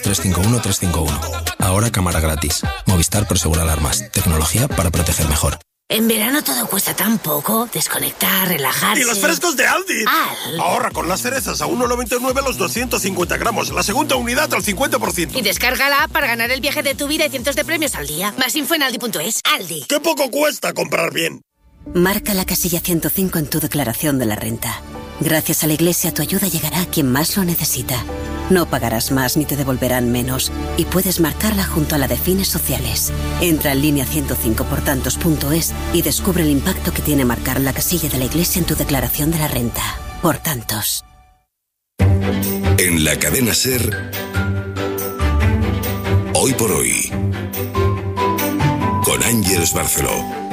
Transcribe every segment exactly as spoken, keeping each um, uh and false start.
tres cinco uno tres cinco uno. Ahora cámara gratis. Movistar Prosegur Alarmas. Tecnología para proteger mejor. En verano todo cuesta tan poco. Desconectar, relajarse... ¡Y los frescos de Aldi! ¡Al! Ahorra con las cerezas a uno noventa y nueve los doscientos cincuenta gramos. La segunda unidad al cincuenta por ciento. Y descarga la app para ganar el viaje de tu vida y cientos de premios al día. Más info en aldi punto es. Aldi. ¡Qué poco cuesta comprar bien! Marca la casilla ciento cinco en tu declaración de la renta. Gracias a la Iglesia, tu ayuda llegará a quien más lo necesita. No pagarás más ni te devolverán menos. Y puedes marcarla junto a la de fines sociales. Entra en línea ciento cinco por tantos punto es y descubre el impacto que tiene marcar la casilla de la Iglesia en tu declaración de la renta. Por tantos. En la cadena SER, Hoy por Hoy, con Ángeles Barceló.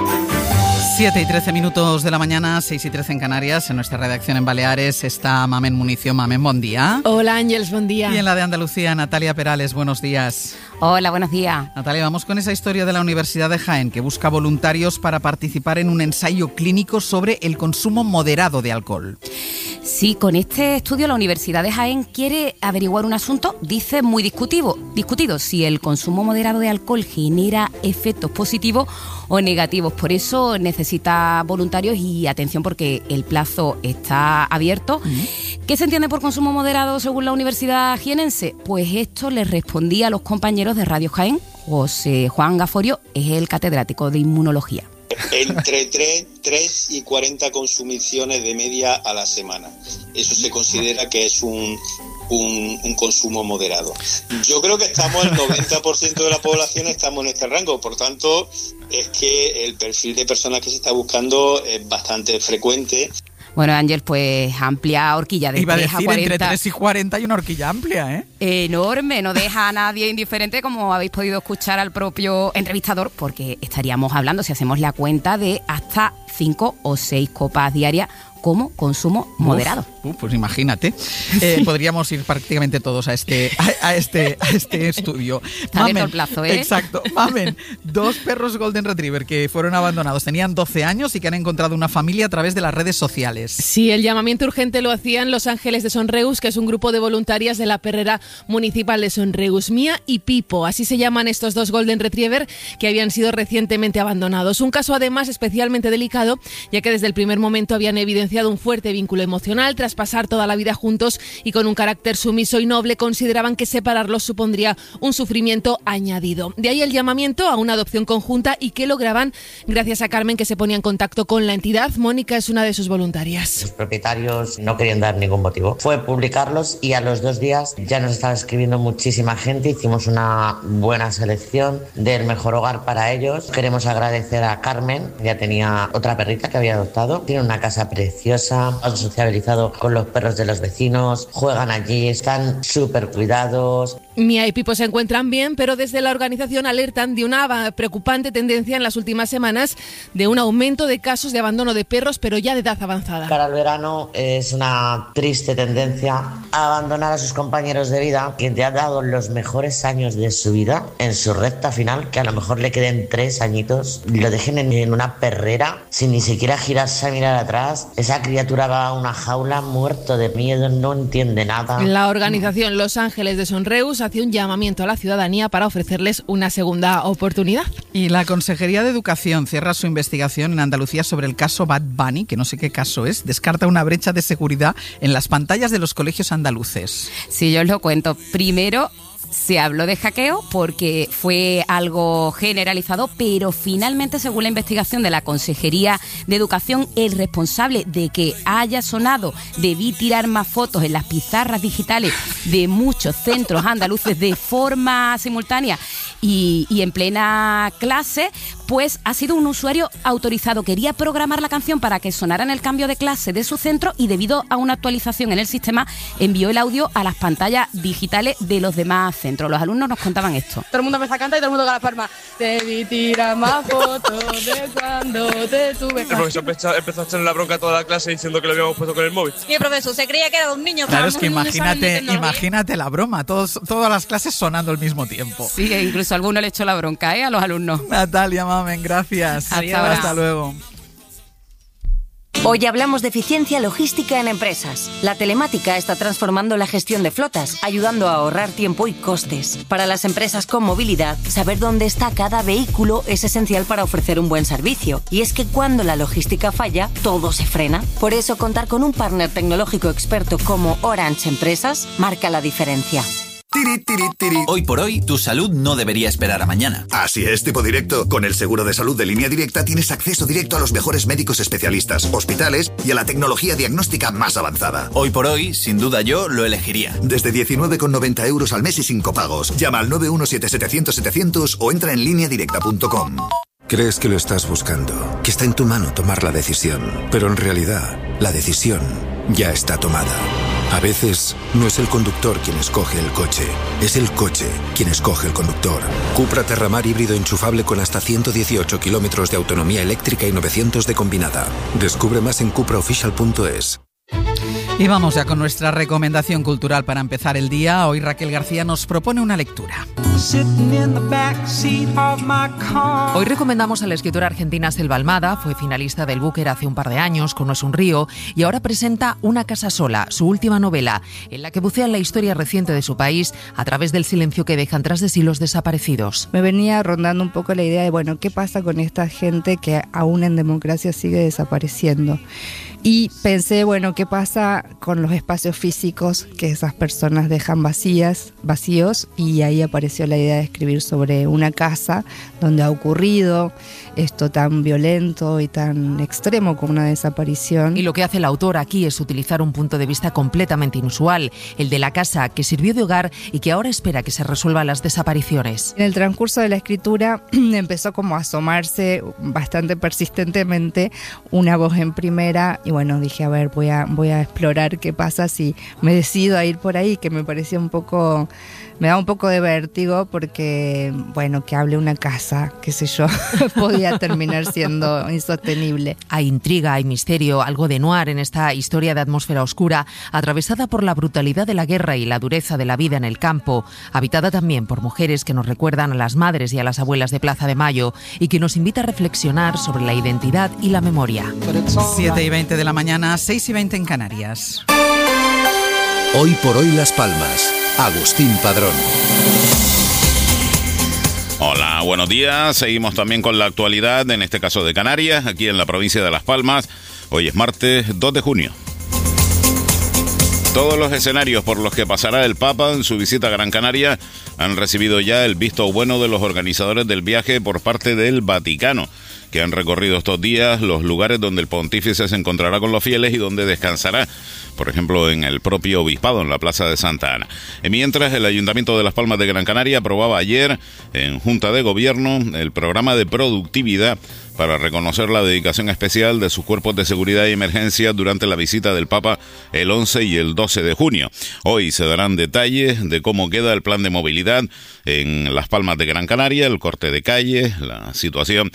siete y trece minutos de la mañana, seis y trece en Canarias. En nuestra redacción en Baleares está Mamen Municio. Mamen, buen día. Hola Ángeles, buen día. Y en la de Andalucía, Natalia Perales, buenos días. Hola, buenos días. Natalia, vamos con esa historia de la Universidad de Jaén, que busca voluntarios para participar en un ensayo clínico sobre el consumo moderado de alcohol. Sí, con este estudio la Universidad de Jaén quiere averiguar un asunto, dice, muy discutido, discutido, si el consumo moderado de alcohol genera efectos positivos o negativos. Por eso necesita voluntarios y atención porque el plazo está abierto. Uh-huh. ¿Qué se entiende por consumo moderado según la Universidad jienense? Pues esto les respondía a los compañeros de Radio Jaén. José Juan Gaforio es el catedrático de inmunología. Entre tres y cuarenta consumiciones de media a la semana. Eso se considera que es un, un, un consumo moderado. Yo creo que estamos, el noventa por ciento de la población estamos en este rango, por tanto, es que el perfil de personas que se está buscando es bastante frecuente. Bueno, Ángel, pues amplia horquilla de Iba a tres decir, a cuarenta. Entre tres y cuarenta hay una horquilla amplia, ¿eh? Enorme, no deja a nadie indiferente, como habéis podido escuchar al propio entrevistador, porque estaríamos hablando, si hacemos la cuenta, de hasta cinco o seis copas diarias como consumo moderado. Uf, uf, pues imagínate, eh, podríamos ir prácticamente todos a este a, a este a este estudio. Está abierto el plazo, ¿eh? Exacto. Mamen, dos perros Golden Retriever que fueron abandonados, tenían doce años y que han encontrado una familia a través de las redes sociales. Sí, el llamamiento urgente lo hacían Los Ángeles de Sonreus, que es un grupo de voluntarias de la perrera municipal de Sonreus. Mía y Pipo, así se llaman estos dos Golden Retriever que habían sido recientemente abandonados. Un caso además especialmente delicado, ya que desde el primer momento habían evidenciado un fuerte vínculo emocional. Tras pasar toda la vida juntos y con un carácter sumiso y noble, consideraban que separarlos supondría un sufrimiento añadido. De ahí el llamamiento a una adopción conjunta, y que lograban gracias a Carmen, que se ponía en contacto con la entidad. Mónica es una de sus voluntarias. Los propietarios no querían dar ningún motivo. Fue publicarlos y a los dos días ya nos estaba escribiendo muchísima gente. Hicimos una buena selección del mejor hogar para ellos. Queremos agradecer a Carmen, ya tenía otra perrita que había adoptado. Tiene una casa preciosa, han sociabilizado con los perros de los vecinos, juegan allí, están súper cuidados. Mía y Pipo se encuentran bien, pero desde la organización alertan de una preocupante tendencia en las últimas semanas de un aumento de casos de abandono de perros, pero ya de edad avanzada. Para el verano es una triste tendencia a abandonar a sus compañeros de vida, quien te ha dado los mejores años de su vida en su recta final, que a lo mejor le queden tres añitos, lo dejen en una perrera sin ni siquiera girarse a mirar atrás. Esa criatura va a una jaula muerto de miedo, no entiende nada. La organización Los Ángeles de Sonreus hace un llamamiento a la ciudadanía para ofrecerles una segunda oportunidad. Y la Consejería de Educación cierra su investigación en Andalucía sobre el caso Bad Bunny, que no sé qué caso es. Descarta una brecha de seguridad en las pantallas de los colegios andaluces. Sí, yo os lo cuento. Primero, se habló de hackeo porque fue algo generalizado, pero finalmente, según la investigación de la Consejería de Educación, el responsable de que haya sonado "debí tirar más fotos" en las pizarras digitales de muchos centros andaluces de forma simultánea y, y en plena clase, pues ha sido un usuario autorizado. Quería programar la canción para que sonara en el cambio de clase de su centro y, debido a una actualización en el sistema, envió el audio a las pantallas digitales de los demás centros. Los alumnos nos contaban esto. Todo el mundo empezó a cantar y todo el mundo con las palmas. Debí tirar más fotos de cuando te tuve. El profesor empezó, empezó a echarle la bronca a toda la clase diciendo que lo habíamos puesto con el móvil. Y el profesor se creía que era un niño. Claro, es que imagínate, imagínate la broma, todos, todas las clases sonando al mismo tiempo. Sí, e incluso alguno le echó la bronca, ¿eh?, a los alumnos. Natalia, mamen, gracias. Hasta, Hasta luego. Hoy hablamos de eficiencia logística en empresas. La telemática está transformando la gestión de flotas, ayudando a ahorrar tiempo y costes. Para las empresas con movilidad, saber dónde está cada vehículo es esencial para ofrecer un buen servicio. Y es que cuando la logística falla, todo se frena. Por eso, contar con un partner tecnológico experto como Orange Empresas marca la diferencia. Tiri, tiri, tiri. Hoy por hoy, tu salud no debería esperar a mañana. Así es, tipo directo. Con el seguro de salud de Línea Directa tienes acceso directo a los mejores médicos especialistas, hospitales y a la tecnología diagnóstica más avanzada. Hoy por hoy, sin duda yo lo elegiría. Desde diecinueve con noventa euros al mes y sin copagos. Llama al nueve uno siete setecientos setecientos o entra en línea directa punto com. Crees que lo estás buscando, que está en tu mano tomar la decisión, pero en realidad, la decisión ya está tomada. A veces, no es el conductor quien escoge el coche, es el coche quien escoge el conductor. Cupra Terramar híbrido enchufable con hasta ciento dieciocho kilómetros de autonomía eléctrica y novecientos de combinada. Descubre más en cupra oficial punto es. Y vamos ya con nuestra recomendación cultural para empezar el día. Hoy Raquel García nos propone una lectura. Hoy recomendamos a la escritora argentina Selva Almada. Fue finalista del Booker hace un par de años con No es un río y ahora presenta Una casa sola, su última novela, en la que bucea en la historia reciente de su país a través del silencio que dejan tras de sí los desaparecidos. Me venía rondando un poco la idea de, bueno, ¿qué pasa con esta gente que aún en democracia sigue desapareciendo? Y pensé, bueno, ¿qué pasa con los espacios físicos que esas personas dejan vacías, vacíos? Y ahí apareció la idea de escribir sobre una casa donde ha ocurrido esto tan violento y tan extremo como una desaparición. Y lo que hace el autor aquí es utilizar un punto de vista completamente inusual, el de la casa que sirvió de hogar y que ahora espera que se resuelvan las desapariciones. En el transcurso de la escritura empezó como a asomarse bastante persistentemente una voz en primera y bueno, dije, a ver, voy a, voy a explorar qué pasa si me decido a ir por ahí, que me parecía un poco, me da un poco de vértigo porque, bueno, que hable una casa, qué sé yo, podía terminar siendo insostenible. Hay intriga, hay misterio, algo de noir en esta historia de atmósfera oscura, atravesada por la brutalidad de la guerra y la dureza de la vida en el campo, habitada también por mujeres que nos recuerdan a las madres y a las abuelas de Plaza de Mayo y que nos invita a reflexionar sobre la identidad y la memoria. siete y veinte de la mañana, seis y veinte en Canarias. Hoy por hoy Las Palmas. Agustín Padrón. Hola, buenos días. Seguimos también con la actualidad, en este caso de Canarias, aquí en la provincia de Las Palmas. Hoy es martes dos de junio. Todos los escenarios por los que pasará el Papa en su visita a Gran Canaria han recibido ya el visto bueno de los organizadores del viaje por parte del Vaticano, que han recorrido estos días los lugares donde el pontífice se encontrará con los fieles y donde descansará, por ejemplo en el propio obispado, en la Plaza de Santa Ana. Y mientras, el Ayuntamiento de Las Palmas de Gran Canaria aprobaba ayer en Junta de Gobierno el programa de productividad para reconocer la dedicación especial de sus cuerpos de seguridad y emergencia durante la visita del Papa el once y el doce de junio. Hoy se darán detalles de cómo queda el plan de movilidad en Las Palmas de Gran Canaria, el corte de calles, la situación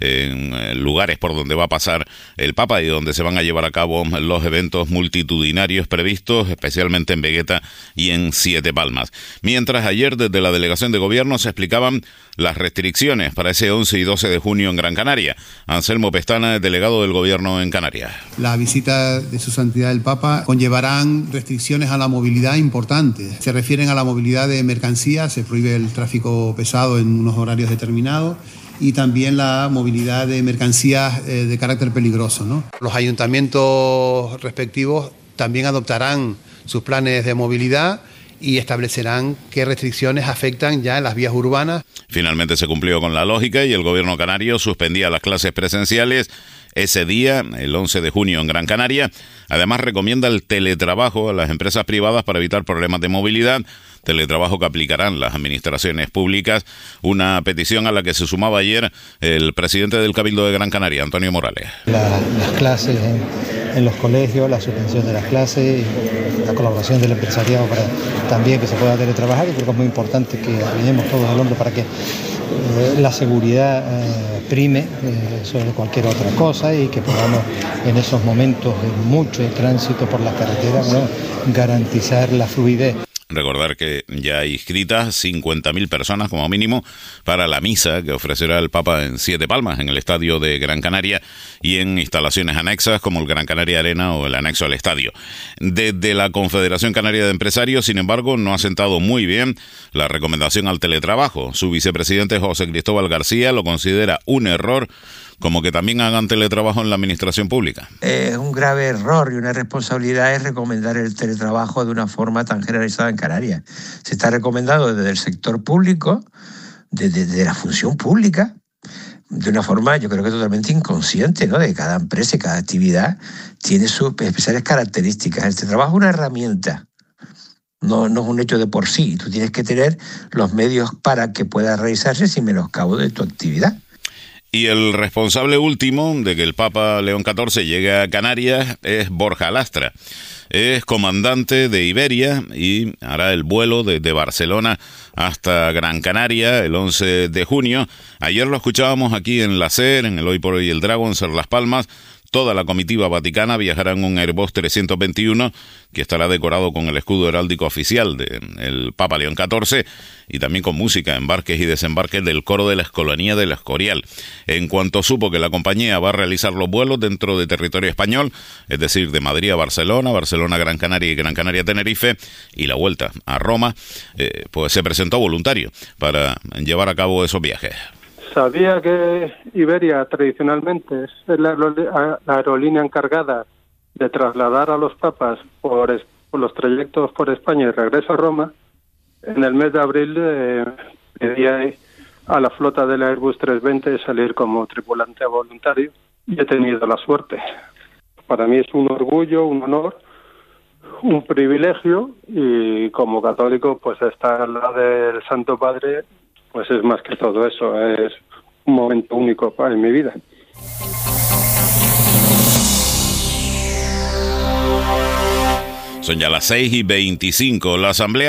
en lugares por donde va a pasar el Papa y donde se van a llevar a cabo los eventos multitudinarios previstos, especialmente en Vegueta y en Siete Palmas. Mientras, ayer desde la Delegación de Gobierno se explicaban las restricciones para ese once y doce de junio en Gran Canaria. Anselmo Pestana, delegado del Gobierno en Canarias. La visita de su santidad el Papa conllevarán restricciones a la movilidad importantes. Se refieren a la movilidad de mercancías, se prohíbe el tráfico pesado en unos horarios determinados, y también la movilidad de mercancías eh, de carácter peligroso, ¿no? Los ayuntamientos respectivos también adoptarán sus planes de movilidad y establecerán qué restricciones afectan ya en las vías urbanas. Finalmente se cumplió con la lógica y el gobierno canario suspendía las clases presenciales ese día, el once de junio en Gran Canaria. Además, recomienda el teletrabajo a las empresas privadas para evitar problemas de movilidad, teletrabajo que aplicarán las administraciones públicas, una petición a la que se sumaba ayer el presidente del Cabildo de Gran Canaria, Antonio Morales. La, las clases en, en los colegios, la suspensión de las clases, la colaboración del empresariado para también que se pueda teletrabajar, y creo que es muy importante que arreglemos todos el hombro para que eh, la seguridad eh, prime eh, sobre cualquier otra cosa y que podamos en esos momentos de mucho tránsito por las carreteras, ¿no?, garantizar la fluidez. Recordar que ya hay inscritas cincuenta mil personas como mínimo para la misa que ofrecerá el Papa en Siete Palmas, en el estadio de Gran Canaria, y en instalaciones anexas como el Gran Canaria Arena o el anexo al estadio. Desde la Confederación Canaria de Empresarios, sin embargo, no ha sentado muy bien la recomendación al teletrabajo. Su vicepresidente José Cristóbal García lo considera un error, como que también hagan teletrabajo en la administración pública. Es un grave error y una responsabilidad es recomendar el teletrabajo de una forma tan generalizada en Canarias. Se está recomendando desde el sector público, desde, desde la función pública, de una forma yo creo que totalmente inconsciente, ¿no? De cada empresa y cada actividad tiene sus especiales características. El teletrabajo es una herramienta, no, no es un hecho de por sí. Tú tienes que tener los medios para que pueda realizarse sin menoscabo de tu actividad. Y el responsable último de que el Papa León catorce llegue a Canarias es Borja Lastra. Es comandante de Iberia y hará el vuelo desde Barcelona hasta Gran Canaria el once de junio. Ayer lo escuchábamos aquí en la SER, en el Hoy por Hoy el Dragon, Ser Las Palmas. Toda la comitiva vaticana viajará en un Airbus trescientos veintiuno que estará decorado con el escudo heráldico oficial del Papa León catorce y también con música, embarques y desembarques del coro de la Escolanía del Escorial. En cuanto supo que la compañía va a realizar los vuelos dentro de territorio español, es decir, de Madrid a Barcelona, Barcelona a Gran Canaria y Gran Canaria a Tenerife y la vuelta a Roma, eh, pues se presentó voluntario para llevar a cabo esos viajes. Sabía que Iberia tradicionalmente es la aerolínea encargada de trasladar a los papas por, es, por los trayectos por España y regreso a Roma. En el mes de abril eh, pedí a la flota del Airbus trescientos veinte salir como tripulante voluntario y he tenido la suerte. Para mí es un orgullo, un honor, un privilegio y como católico pues estar al lado del Santo Padre pues es más que todo eso, es un momento único en mi vida. Son ya las seis y veinticinco. La Asamblea